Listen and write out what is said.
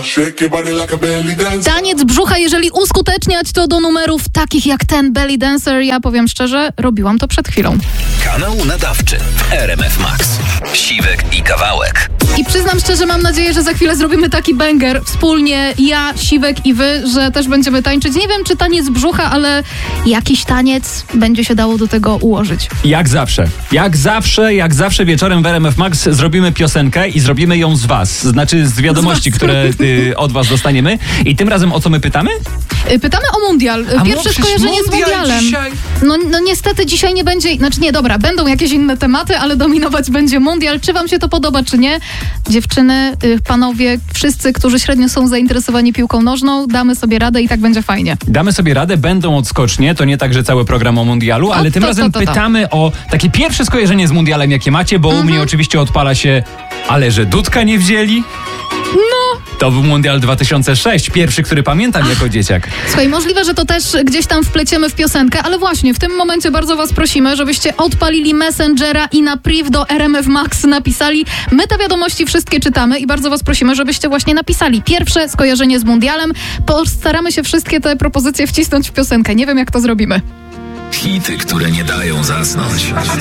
Taniec brzucha, jeżeli uskuteczniać to do numerów takich jak ten Belly Dancer, ja powiem szczerze, robiłam to przed chwilą. Kanał nadawczy w RMF Max. Siwek i Kawałek. I przyznam szczerze, mam nadzieję, że za chwilę zrobimy taki banger wspólnie, ja, Siwek i wy, że też będziemy tańczyć. Nie wiem, czy taniec brzucha, ale jakiś taniec będzie się dało do tego ułożyć. Jak zawsze wieczorem w RMF Max zrobimy piosenkę i zrobimy ją z was. Znaczy z wiadomości, które od was dostaniemy. I tym razem o co my pytamy? Pytamy o mundial. Pierwsze skojarzenie z mundialem. Dzisiaj. No niestety dzisiaj nie będzie, będą jakieś inne tematy, ale dominować będzie mundial. Czy wam się to podoba, czy nie? Dziewczyny, panowie, wszyscy, którzy średnio są zainteresowani piłką nożną, damy sobie radę i tak będzie fajnie. Damy sobie radę, będą odskocznie, to nie tak, że cały program o mundialu, ale tym razem pytamy o takie pierwsze skojarzenie z mundialem, jakie macie, bo u mnie oczywiście odpala się, ale że Dudka nie wzięli? No. To był Mundial 2006, pierwszy, który pamiętam jako dzieciak. Słuchaj, możliwe, że to też gdzieś tam wpleciemy w piosenkę, ale właśnie w tym momencie bardzo was prosimy, żebyście odpalili Messengera i na priv do RMF Max napisali. My te wiadomości wszystkie czytamy i bardzo was prosimy, żebyście właśnie napisali pierwsze skojarzenie z mundialem. Postaramy się wszystkie te propozycje wcisnąć w piosenkę. Nie wiem, jak to zrobimy. Hity, które nie dają zasnąć.